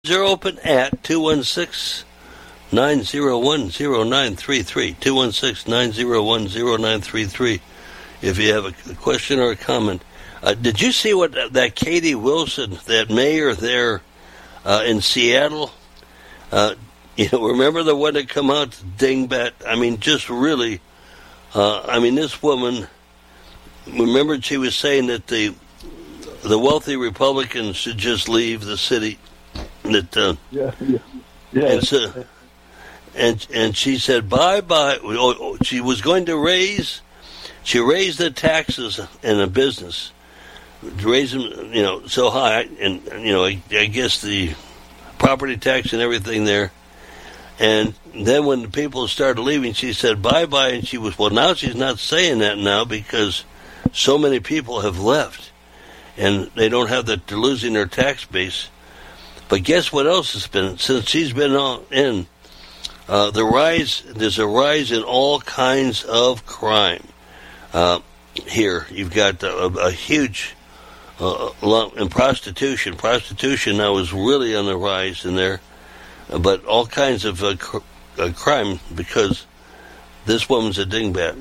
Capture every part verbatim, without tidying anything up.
Are open at two one six, nine zero one, zero nine three three. two one six, nine zero one, zero nine three three. If you have a question or a comment. Uh, did you see what that Katie Wilson, that mayor there uh, in Seattle, uh, you know, remember the one that come out, dingbat? I mean, just really, uh, I mean, this woman, remember she was saying that the the wealthy Republicans should just leave the city. That uh, yeah, yeah, yeah. And, so, and and she said bye bye. Oh, she was going to raise. She raised the taxes in a business, raise them, you know, so high, and you know, I, I guess the property tax and everything there. And then when the people started leaving, she said bye bye, and she was well. Now she's not saying that now because so many people have left, and they don't have that. They're losing their tax base. But guess what else has been, since she's been on, in, uh, the rise, there's a rise in all kinds of crime. Uh, here, you've got a, a huge, uh, lump in prostitution. Prostitution now is really on the rise in there, but all kinds of uh, cr- uh, crime because this woman's a dingbat.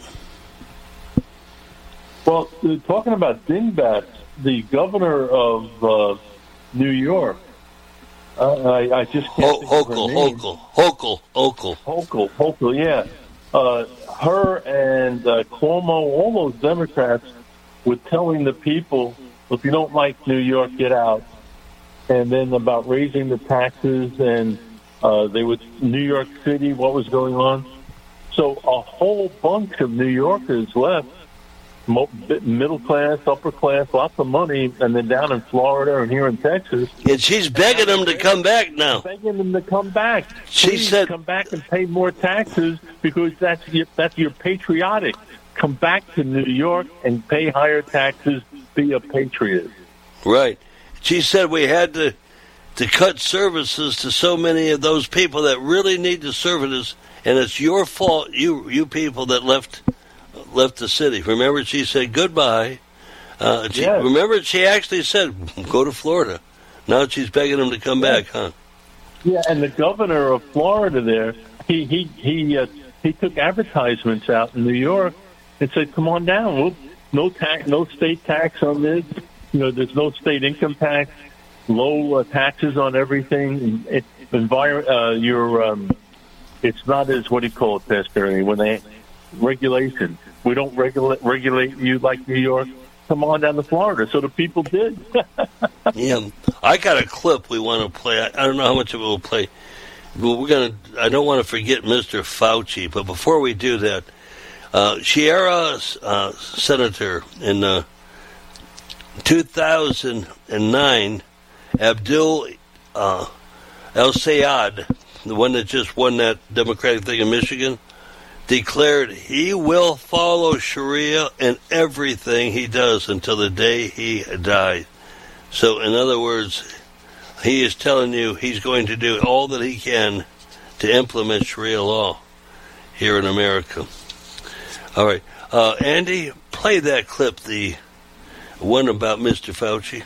Well, talking about dingbats, the governor of uh, New York, Uh, I, I just can't Ho- think of her Hochul, name. Hochul, Hochul, Hochul. Hochul, Hochul, yeah. Uh, her and uh, Cuomo, all those Democrats, were telling the people, if you don't like New York, get out. And then about raising the taxes, and uh, they would New York City, what was going on. So a whole bunch of New Yorkers left. Middle class, upper class, lots of money, and then down in Florida and here in Texas. And she's begging them to come back now. Begging them to come back. She Please said, come back and pay more taxes because that's your, that's your patriotic. Come back to New York and pay higher taxes. Be a patriot. Right. She said we had to to cut services to so many of those people that really need the services, and it's your fault, you you people that left left the city. Remember, she said goodbye. Uh, she, yes. Remember, she actually said, go to Florida. Now she's begging them to come yes. back, huh? Yeah, and the governor of Florida there, he he he uh, he took advertisements out in New York and said, come on down. We'll, no tax, no state tax on this. You know, there's no state income tax, low uh, taxes on everything. It, envir- uh, your, um, it's not as, what do you call it, Pastor, when they, regulation. We don't regulate regulate you like New York. Come on down to Florida. So the people did. Yeah, I got a clip we want to play. I, I don't know how much of it we'll play. But we're gonna. I don't want to forget Mister Fauci. But before we do that, uh, Sierra uh, senator in uh, two thousand nine, Abdul uh, El Sayed, the one that just won that Democratic thing in Michigan, declared he will follow Sharia in everything he does until the day he dies. So, in other words, he is telling you he's going to do all that he can to implement Sharia law here in America. All right. Uh, Andy, play that clip, the one about Mister Fauci.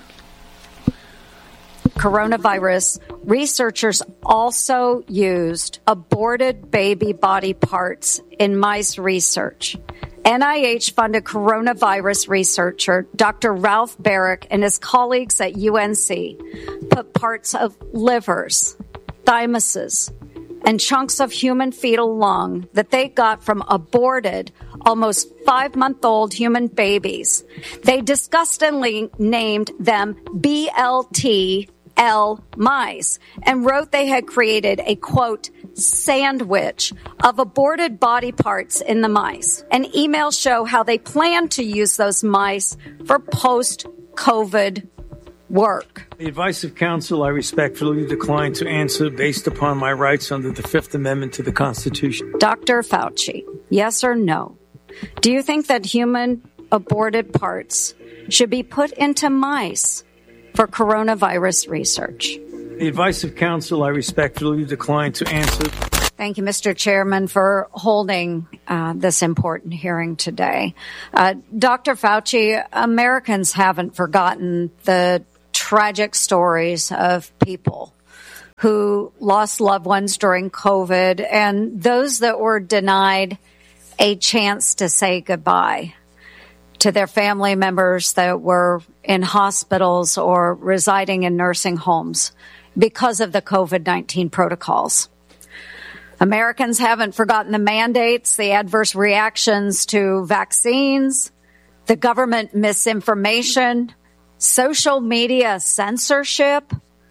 Coronavirus, researchers also used aborted baby body parts in mice research. N I H-funded coronavirus researcher Doctor Ralph Baric and his colleagues at U N C put parts of livers, thymuses, and chunks of human fetal lung that they got from aborted, almost five-month-old human babies. They disgustingly named them B L T L mice and wrote they had created a, quote, sandwich of aborted body parts in the mice. And emails show how they plan to use those mice for post-COVID work. The advice of counsel I respectfully decline to answer based upon my rights under the Fifth Amendment to the Constitution. Doctor Fauci, yes or no? Do you think that human aborted parts should be put into mice for coronavirus research? The advice of counsel I respectfully decline to answer. Thank you, Mister Chairman, for holding uh, this important hearing today. Uh, Doctor Fauci, Americans haven't forgotten the tragic stories of people who lost loved ones during COVID and those that were denied a chance to say goodbye to their family members that were in hospitals or residing in nursing homes because of the COVID nineteen protocols. Americans haven't forgotten the mandates, the adverse reactions to vaccines, the government misinformation, social media censorship,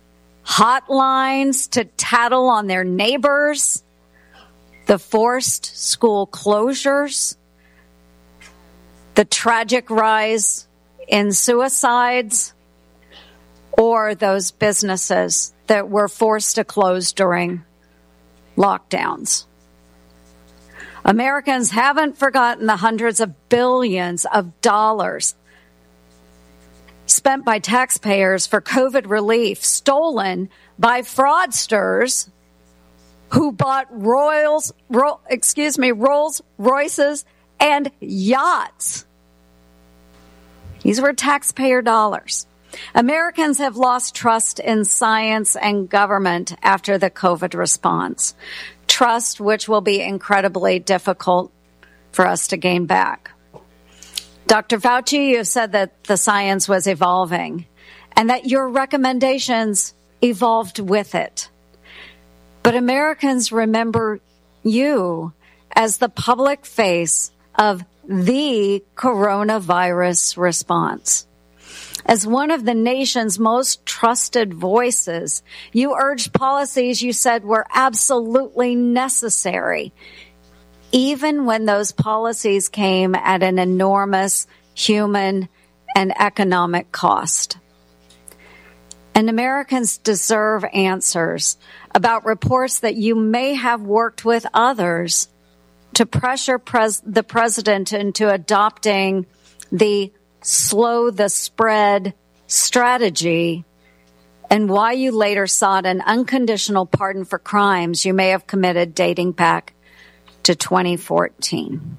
hotlines to tattle on their neighbors, the forced school closures, the tragic rise in suicides, or those businesses that were forced to close during lockdowns. Americans haven't forgotten the hundreds of billions of dollars spent by taxpayers for COVID relief, stolen by fraudsters who bought Royals, ro, excuse me, Rolls Royces and yachts. These were taxpayer dollars. Americans have lost trust in science and government after the COVID response. Trust which will be incredibly difficult for us to gain back. Doctor Fauci, you have said that the science was evolving and that your recommendations evolved with it. But Americans remember you as the public face of the coronavirus response. As one of the nation's most trusted voices, you urged policies you said were absolutely necessary, even when those policies came at an enormous human and economic cost. And Americans deserve answers about reports that you may have worked with others to pressure pres- the president into adopting the slow the spread strategy, and why you later sought an unconditional pardon for crimes you may have committed dating back to twenty fourteen.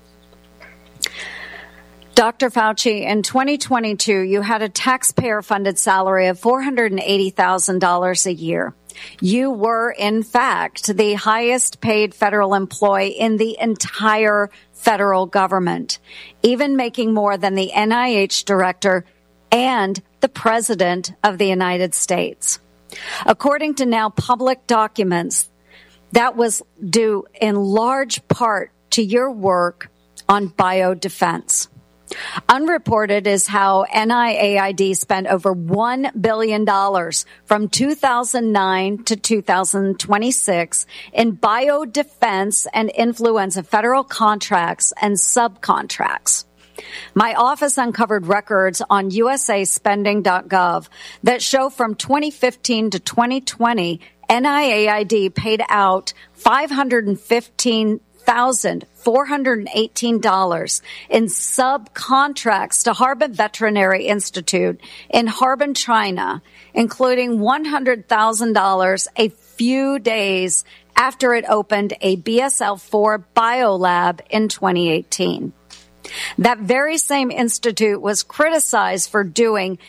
Doctor Fauci, in twenty twenty-two, you had a taxpayer-funded salary of four hundred eighty thousand dollars a year. You were, in fact, the highest paid federal employee in the entire federal government, even making more than the N I H director and the president of the United States. According to now public documents, that was due in large part to your work on biodefense. Unreported is how N I A I D spent over one billion dollars from two thousand nine to two thousand twenty-six in biodefense and influenza federal contracts and subcontracts. My office uncovered records on U S A spending dot gov that show from twenty fifteen to twenty twenty, N I A I D paid out five hundred fifteen thousand four hundred eighteen dollars in subcontracts to Harbin Veterinary Institute in Harbin, China, including one hundred thousand dollars a few days after it opened a B S L four biolab in twenty eighteen. That very same institute was criticized for doing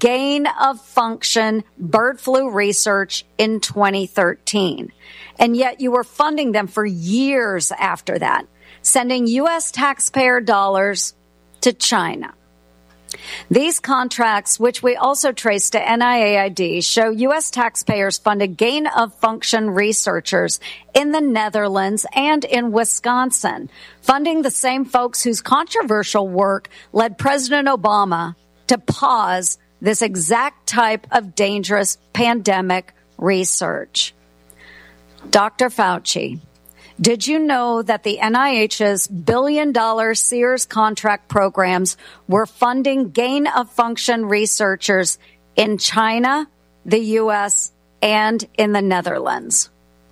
gain-of-function bird flu research in twenty thirteen. And yet you were funding them for years after that, sending U S taxpayer dollars to China. These contracts, which we also trace to N I A I D, show U S taxpayers funded gain-of-function researchers in the Netherlands and in Wisconsin, funding the same folks whose controversial work led President Obama to pause this exact type of dangerous pandemic research. Doctor Fauci, did you know that the N I H's billion-dollar Sears contract programs were funding gain-of-function researchers in China, the U S, and in the Netherlands?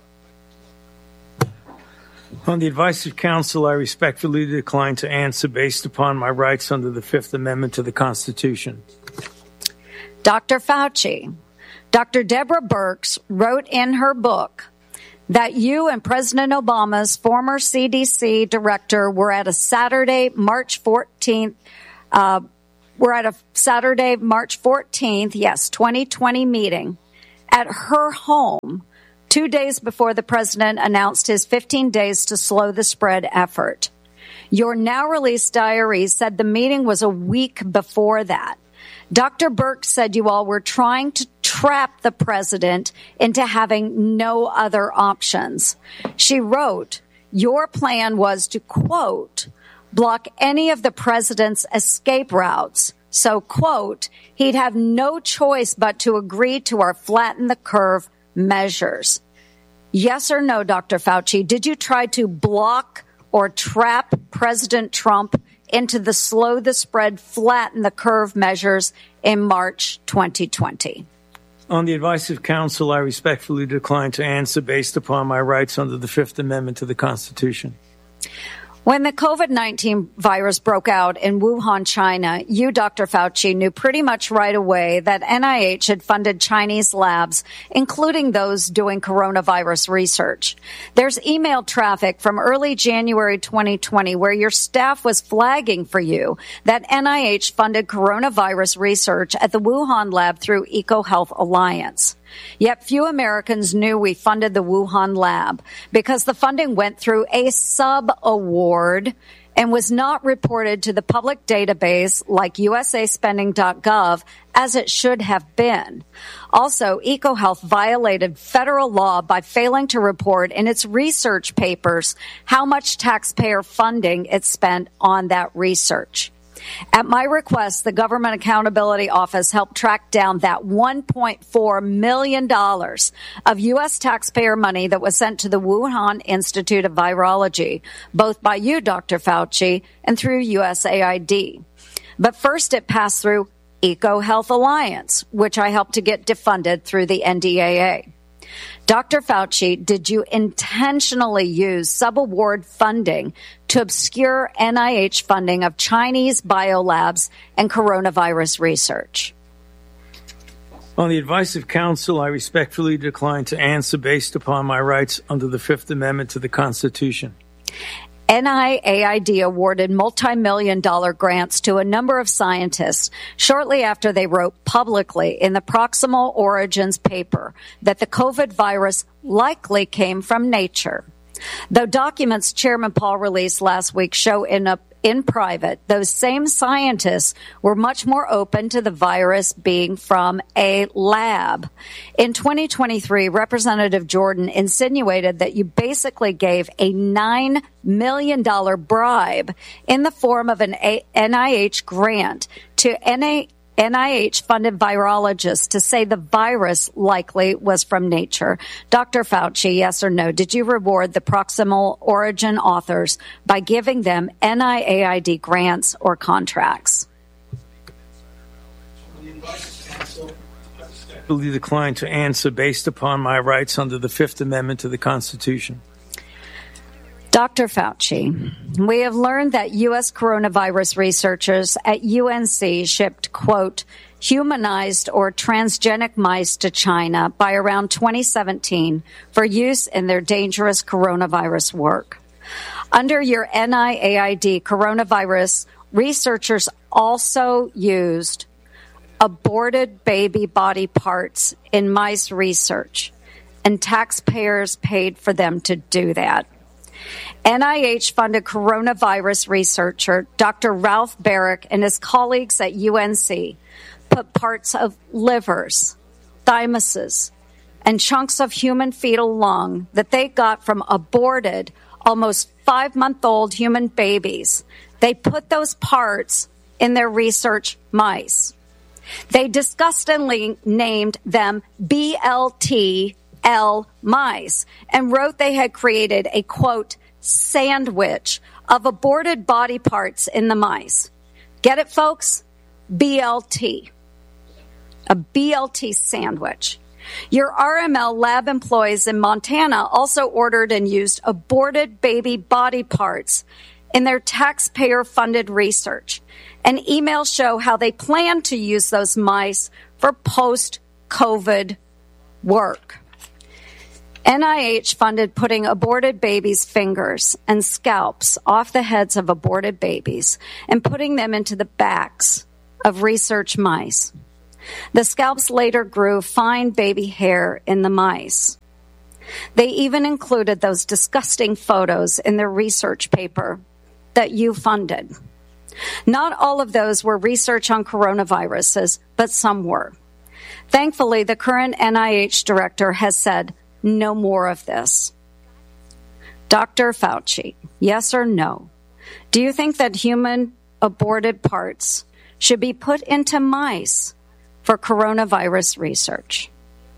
On the advice of counsel, I respectfully decline to answer based upon my rights under the Fifth Amendment to the Constitution. Doctor Fauci, Doctor Deborah Birx wrote in her book that you and President Obama's former C D C director were at a Saturday, March fourteenth, uh, we're at a Saturday, March fourteenth, yes, twenty twenty meeting at her home two days before the president announced his fifteen days to slow the spread effort. Your now released diary said the meeting was a week before that. Doctor Birx said you all were trying to trap the president into having no other options. She wrote, your plan was to, quote, block any of the president's escape routes. So, quote, he'd have no choice but to agree to our flatten the curve measures. Yes or no, Doctor Fauci, did you try to block or trap President Trump into the slow the spread, flatten the curve measures in March twenty twenty? On the advice of counsel, I respectfully decline to answer based upon my rights under the Fifth Amendment to the Constitution. When the COVID nineteen virus broke out in Wuhan, China, you, Doctor Fauci, knew pretty much right away that N I H had funded Chinese labs, including those doing coronavirus research. There's email traffic from early January twenty twenty where your staff was flagging for you that N I H funded coronavirus research at the Wuhan lab through EcoHealth Alliance. Yet few Americans knew we funded the Wuhan lab because the funding went through a sub-award and was not reported to the public database like U S A spending dot gov as it should have been. Also, EcoHealth violated federal law by failing to report in its research papers how much taxpayer funding it spent on that research. At my request, the Government Accountability Office helped track down that one point four million dollars of U S taxpayer money that was sent to the Wuhan Institute of Virology, both by you, Doctor Fauci, and through U S A I D. But first it passed through EcoHealth Alliance, which I helped to get defunded through the N D A A. Doctor Fauci, did you intentionally use subaward funding to obscure N I H funding of Chinese biolabs and coronavirus research? On the advice of counsel, I respectfully decline to answer based upon my rights under the Fifth Amendment to the Constitution. N I A I D awarded multi-million dollar grants to a number of scientists shortly after they wrote publicly in the Proximal Origins paper that the COVID virus likely came from nature. Though documents Chairman Paul released last week show in a in private, those same scientists were much more open to the virus being from a lab. In twenty twenty-three, Representative Jordan insinuated that you basically gave a nine million dollars bribe in the form of an N I H grant to N I H-funded virologists to say the virus likely was from nature. Doctor Fauci, yes or no, did you reward the Proximal Origin authors by giving them N I A I D grants or contracts? I respectfully decline to answer based upon my rights under the Fifth Amendment to the Constitution. Doctor Fauci, we have learned that U S coronavirus researchers at U N C shipped, quote, humanized or transgenic mice to China by around twenty seventeen for use in their dangerous coronavirus work. Under your N I A I D coronavirus, researchers also used aborted baby body parts in mice research, and taxpayers paid for them to do that. N I H-funded coronavirus researcher Doctor Ralph Baric and his colleagues at U N C put parts of livers, thymuses, and chunks of human fetal lung that they got from aborted, almost five-month-old human babies. They put those parts in their research mice. They disgustingly named them B L T L mice and wrote they had created a, quote, sandwich of aborted body parts in the mice. Get it, folks? B L T. A B L T sandwich. Your R M L lab employees in Montana also ordered and used aborted baby body parts in their taxpayer-funded research. And emails show how they plan to use those mice for post-COVID work. N I H funded putting aborted babies' fingers and scalps off the heads of aborted babies and putting them into the backs of research mice. The scalps later grew fine baby hair in the mice. They even included those disgusting photos in their research paper that you funded. Not all of those were research on coronaviruses, but some were. Thankfully, the current N I H director has said, no more of this. Doctor Fauci, yes or no? Do you think that human aborted parts should be put into mice for coronavirus research?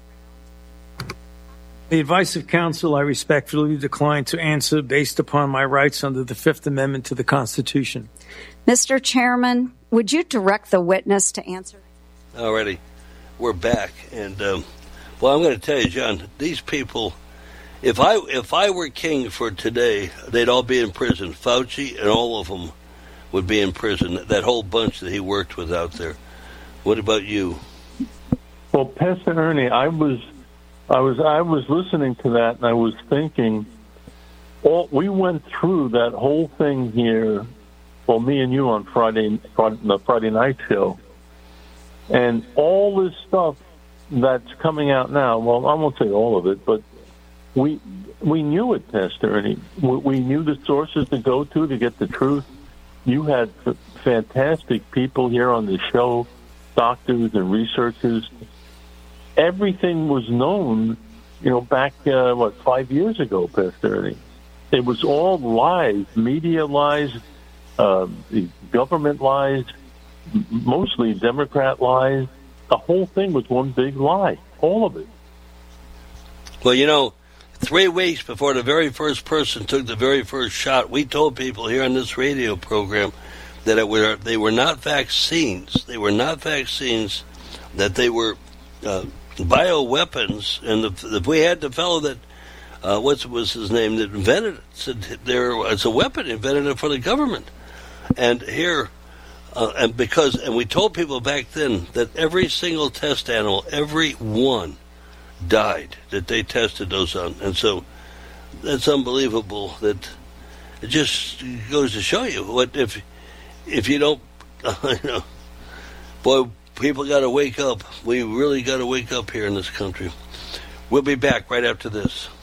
The advice of counsel, I respectfully decline to answer based upon my rights under the Fifth Amendment to the Constitution. Mister Chairman, would you direct the witness to answer? Alrighty, we're back, and um, well, I'm going to tell you, John, these people. If I if I were king for today, they'd all be in prison. Fauci and all of them would be in prison. That whole bunch that he worked with out there. What about you? Well, Pastor Ernie, I was. I was I was listening to that, and I was thinking, all, we went through that whole thing here, well, me and you on Friday, Friday the Friday night show, and all this stuff that's coming out now. Well, I won't say all of it, but we we knew it, Pastor Ernie. We, we knew the sources to go to to get the truth. You had f- fantastic people here on the show, doctors and researchers. Everything was known, you know, back, uh, what, five years ago, Pastor Ernie. It was all lies, media lies, uh, the government lies, mostly Democrat lies. The whole thing was one big lie, all of it. Well, you know, three weeks before the very first person took the very first shot, we told people here on this radio program that it were, they were not vaccines. They were not vaccines, that they were uh, bioweapons. And the, the, we had the fellow that, uh, what was his name, that invented it, said there it's a weapon, invented it for the government. And here, uh, and because, and we told people back then that every single test animal, every one, died that they tested those on. And so that's unbelievable. That it just goes to show you what if if you don't, uh, you know, boy, people got to wake up. We really got to wake up here in this country. We'll be back right after this.